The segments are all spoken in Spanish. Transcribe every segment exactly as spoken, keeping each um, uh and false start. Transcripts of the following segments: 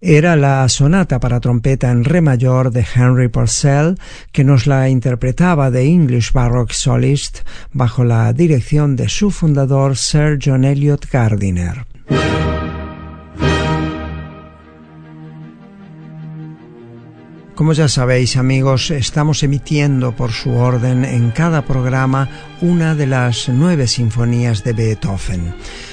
Era la sonata para trompeta en re mayor de Henry Purcell, que nos la interpretaba The English Baroque Solist bajo la dirección de su fundador Sir John Eliot Gardiner. Como ya sabéis, amigos, estamos emitiendo por su orden en cada programa una de las nueve sinfonías de Beethoven.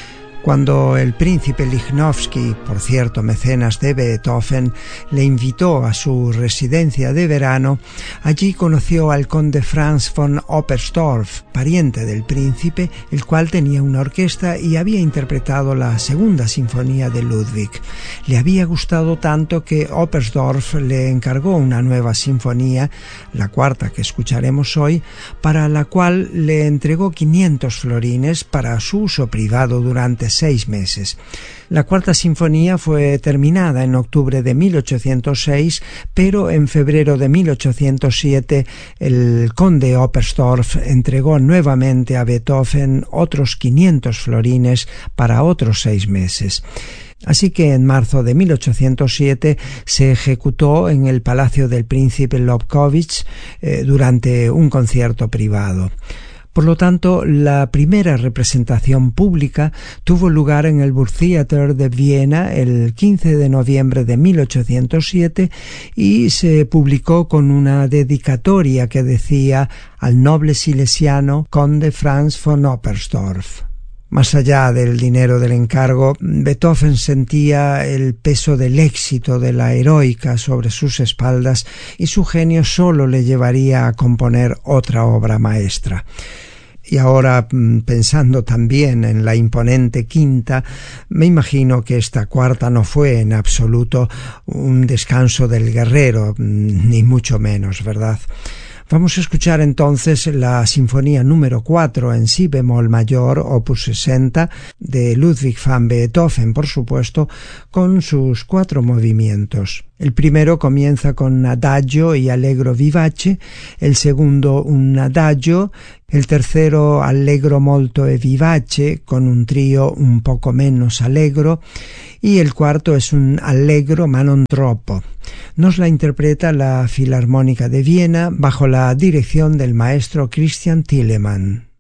Cuando el príncipe Lichnowsky, por cierto mecenas de Beethoven, le invitó a su residencia de verano, allí conoció al conde Franz von Oberstdorf, pariente del príncipe, el cual tenía una orquesta y había interpretado la segunda sinfonía de Ludwig. Le había gustado tanto que Oberstdorf le encargó una nueva sinfonía, la cuarta que escucharemos hoy, para la cual le entregó quinientos florines para su uso privado durante seis meses. La cuarta sinfonía fue terminada en octubre de mil ochocientos seis, pero en febrero de mil ochocientos siete el conde Oberstdorf entregó nuevamente a Beethoven otros quinientos florines para otros seis meses. Así que en marzo de mil ochocientos siete se ejecutó en el Palacio del Príncipe Lobkowitz eh, durante un concierto privado. Por lo tanto, la primera representación pública tuvo lugar en el Burgtheater de Viena el quince de noviembre de mil ochocientos siete y se publicó con una dedicatoria que decía al noble silesiano conde Franz von Oberstdorf. Más allá del dinero del encargo, Beethoven sentía el peso del éxito de la heroica sobre sus espaldas y su genio solo le llevaría a componer otra obra maestra. Y ahora, pensando también en la imponente quinta, me imagino que esta cuarta no fue en absoluto un descanso del guerrero, ni mucho menos, ¿verdad? Vamos a escuchar entonces la sinfonía número cuatro en si bemol mayor, opus sesenta, de Ludwig van Beethoven, por supuesto, con sus cuatro movimientos. El primero comienza con adagio y allegro vivace, el segundo un adagio, el tercero allegro molto e vivace, con un trío un poco menos allegro, y el cuarto es un allegro ma non troppo. Nos la interpreta la Filarmónica de Viena bajo la dirección del maestro Christian Thielemann.